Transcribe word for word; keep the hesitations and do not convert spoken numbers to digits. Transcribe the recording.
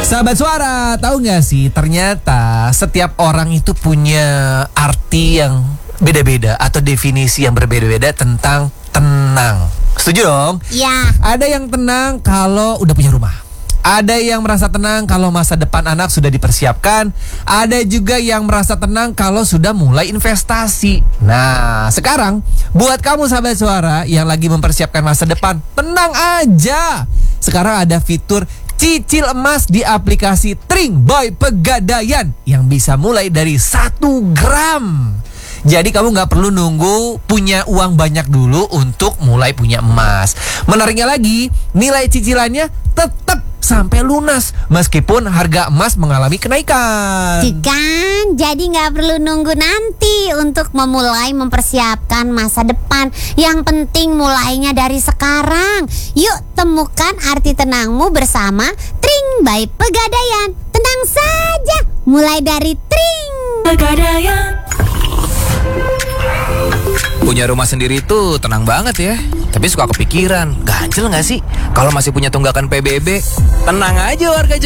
Sahabat Suara, tahu nggak sih ternyata setiap orang itu punya arti yang beda-beda atau definisi yang berbeda-beda tentang tenang. Setuju dong? Ya. Ada yang tenang kalau udah punya rumah. Ada yang merasa tenang kalau masa depan anak sudah dipersiapkan. Ada juga yang merasa tenang kalau sudah mulai investasi. Nah, sekarang buat kamu sahabat Suara yang lagi mempersiapkan masa depan, tenang aja. Sekarang ada fitur cicil emas di aplikasi Tring by Pegadaian yang bisa mulai dari satu gram. Jadi kamu nggak perlu nunggu punya uang banyak dulu untuk mulai punya emas. Menariknya lagi, nilai cicilannya tetap sampai lunas meskipun harga emas mengalami kenaikan. Kan, jadi nggak perlu nunggu nanti untuk memulai mempersiapkan masa depan. Yang penting mulainya dari sekarang. Yuk temukan arti tenangmu bersama Tring by Pegadaian. Tenang saja, mulai dari Tring Pegadaian. Punya rumah sendiri tuh tenang banget ya. Tapi suka kepikiran, ganjel gak sih kalau masih punya tunggakan P B B? Tenang aja warga Jakarta.